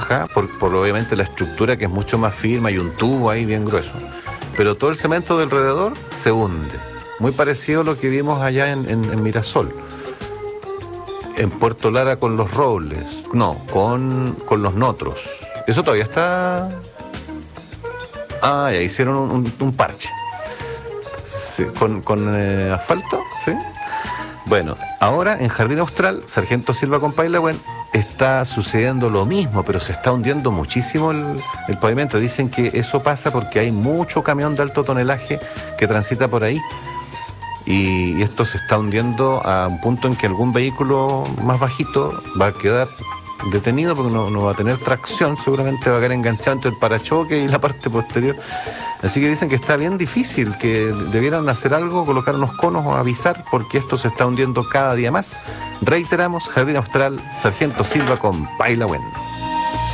baja, por obviamente la estructura que es mucho más firme, hay un tubo ahí bien grueso, pero todo el cemento de alrededor se hunde. Muy parecido a lo que vimos allá en Mirasol, en Puerto Lara con los robles, no, con los notros. Eso todavía está... Ah, ya hicieron un parche. Sí, con asfalto, ¿sí? Bueno, ahora en Jardín Austral, Sargento Silva con Pailahuen, está sucediendo lo mismo, pero se está hundiendo muchísimo el pavimento. Dicen que eso pasa porque hay mucho camión de alto tonelaje que transita por ahí. Y esto se está hundiendo a un punto en que algún vehículo más bajito va a quedar detenido porque no va a tener tracción, seguramente va a quedar enganchado entre el parachoque y la parte posterior. Así que dicen que está bien difícil, que debieran hacer algo, colocar unos conos o avisar, porque esto se está hundiendo cada día más. Reiteramos, Jardín Austral, Sargento Silva con Pailahuen.